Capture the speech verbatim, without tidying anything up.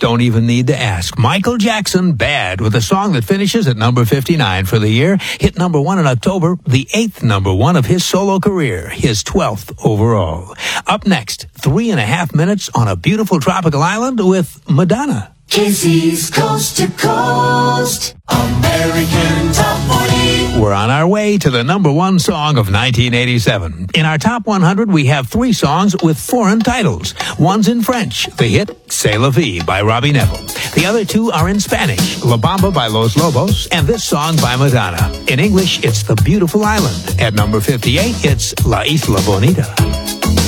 don't even need to ask. Michael Jackson, Bad, with a song that finishes at number fifty-nine for the year. Hit number one in October, the eighth number one of his solo career, his twelfth overall. Up next, three and a half minutes on a beautiful tropical island with Madonna. Casey's Coast to Coast, American Top forty. We're on our way to the number one song of nineteen eighty-seven. In our top one hundred, we have three songs with foreign titles. One's in French, the hit C'est la Vie by Robbie Neville. The other two are in Spanish, La Bamba by Los Lobos, and this song by Madonna. In English, it's The Beautiful Island. At number fifty-eight, it's La Isla Bonita.